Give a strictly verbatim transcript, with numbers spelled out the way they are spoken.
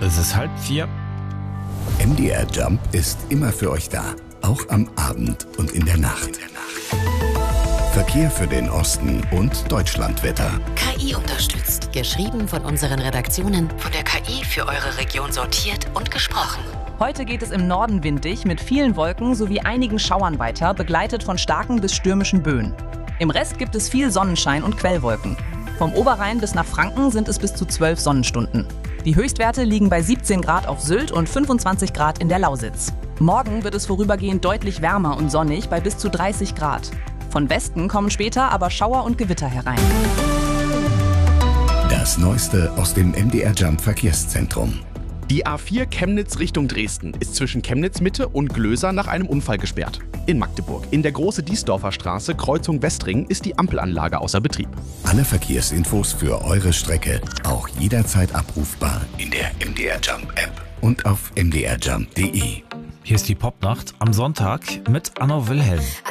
Es ist halb vier. M D R Jump ist immer für euch da, auch am Abend und in der Nacht. Verkehr für den Osten und Deutschlandwetter. K I unterstützt. Geschrieben von unseren Redaktionen, von der K I für eure Region sortiert und gesprochen. Heute geht es im Norden windig mit vielen Wolken sowie einigen Schauern weiter, begleitet von starken bis stürmischen Böen. Im Rest gibt es viel Sonnenschein und Quellwolken. Vom Oberrhein bis nach Franken sind es bis zu zwölf Sonnenstunden. Die Höchstwerte liegen bei siebzehn Grad auf Sylt und fünfundzwanzig Grad in der Lausitz. Morgen wird es vorübergehend deutlich wärmer und sonnig bei bis zu dreißig Grad. Von Westen kommen später aber Schauer und Gewitter herein. Das Neueste aus dem M D R Jump Verkehrszentrum. Die A vier Chemnitz Richtung Dresden ist zwischen Chemnitz Mitte und Glöser nach einem Unfall gesperrt. In Magdeburg, in der Große Diesdorfer Straße, Kreuzung Westring, ist die Ampelanlage außer Betrieb. Alle Verkehrsinfos für eure Strecke auch jederzeit abrufbar in der M D R Jump App und auf m d r jump punkt d e. Hier ist die Popnacht am Sonntag mit Anno Wilhelm.